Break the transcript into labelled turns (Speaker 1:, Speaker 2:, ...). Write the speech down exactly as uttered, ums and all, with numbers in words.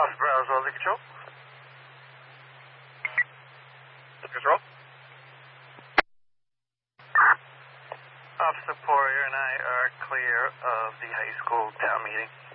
Speaker 1: Officer Brownsville, the control. The control. Officer Poirier and I are clear of the high school town meeting.